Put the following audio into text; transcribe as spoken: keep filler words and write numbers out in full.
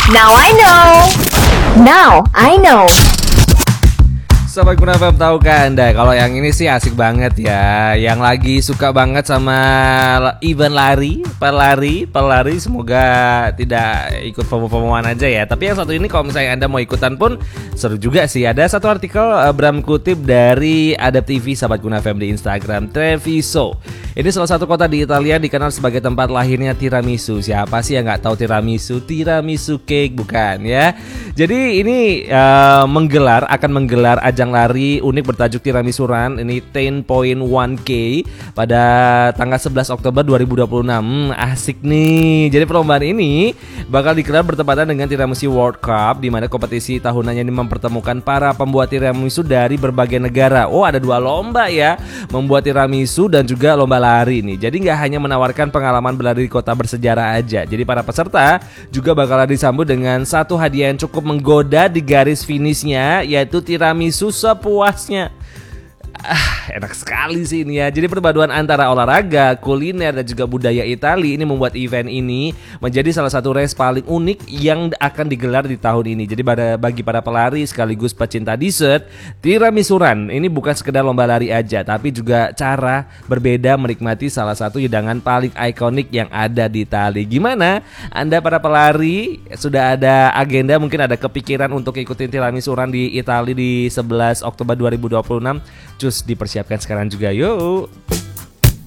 Now I know. Now I know. Sobat Kuna F M, tahukah Anda kalau yang ini sih asik banget ya. Yang lagi suka banget sama event lari, pelari, pelari, semoga tidak ikut FOMO-FOMOan aja ya. Tapi yang satu ini kalau misalnya Anda mau ikutan pun seru juga sih. Ada satu artikel uh, Bram kutip dari Adap T V Sobat Kuna F M di Instagram, Treviso. Ini salah satu kota di Italia dikenal sebagai tempat lahirnya tiramisu. Siapa sih yang nggak tahu tiramisu? Tiramisu cake bukan ya? Jadi ini uh, menggelar akan menggelar ajang lari unik bertajuk Tiramisu Run ini sepuluh koma satu K pada tanggal sebelas Oktober dua ribu dua puluh enam. Hmm, asik nih. Jadi perlombaan ini bakal digelar bertepatan dengan Tiramisu World Cup, di mana kompetisi tahunannya ini mempertemukan para pembuat tiramisu dari berbagai negara. Oh, ada dua lomba ya, membuat tiramisu dan juga lomba lari nih. Jadi nggak hanya menawarkan pengalaman berlari di kota bersejarah aja. Jadi para peserta juga bakal disambut dengan satu hadiah yang cukup menggoda di garis finishnya, yaitu tiramisu sepuasnya. Ah, enak sekali sih ini ya. Jadi perpaduan antara olahraga, kuliner, dan juga budaya Italia ini membuat event ini menjadi salah satu race paling unik yang akan digelar di tahun ini. Jadi pada bagi para pelari sekaligus pecinta dessert, Tiramisu Run ini bukan sekedar lomba lari aja, tapi juga cara berbeda menikmati salah satu hidangan paling ikonik yang ada di Italia. Gimana? Anda para pelari sudah ada agenda, mungkin ada kepikiran untuk ikutin Tiramisu Run di Italia di sebelas Oktober dua ribu dua puluh enam? Cus dipersiapkan sekarang juga yuk.